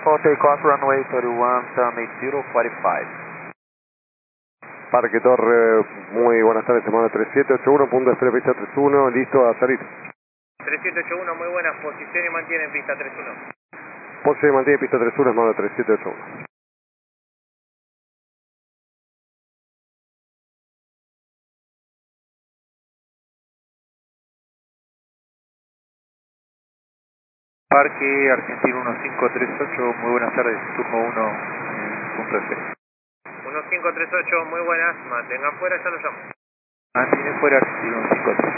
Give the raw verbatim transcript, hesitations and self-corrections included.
for takeoff runway thirty-one, Summit zero forty-five. Parque Torre, muy buenas tardes, hermano tres siete ocho uno, punto de espera pista tres uno, listo a salir. tres siete ocho uno, muy buenas, posición y mantiene en pista tres uno. Pose y mantiene pista tres uno, hermano tres siete ocho uno. Parque Argentino uno cinco tres ocho, muy buenas tardes, turno uno, eh, punto F. uno cinco tres ocho, muy buenas, mantengan fuera, ya lo llamo. Mantiene fuera Argentino uno cinco tres.